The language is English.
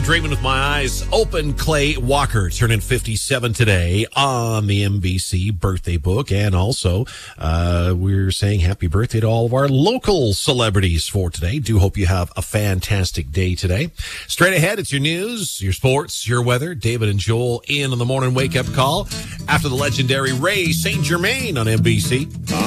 Dreaming with My Eyes Open. Clay Walker turning 57 today on the NBC birthday book. And also, we're saying happy birthday to all of our local celebrities for today. Do hope you have a fantastic day today. Straight ahead, it's your news, your sports, your weather. David and Joel in on the morning wake-up call after the legendary Ray St. Germain on NBC.